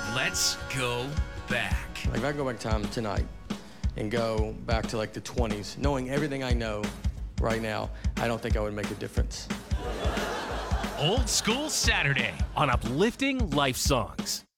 Let's go back. Like if I go back in time tonight and go back to like the 20s, knowing everything I know right now, I don't think I would make a difference. Old School Saturday On Uplifting Life Songs.